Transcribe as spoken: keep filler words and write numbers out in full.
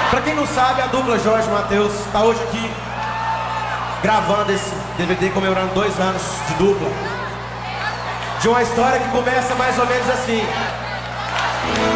Pra quem não sabe, a dupla Jorge Mateus tá hoje aqui gravando esse D V D comemorando dois anos de dupla. De uma história que começa mais ou menos assim.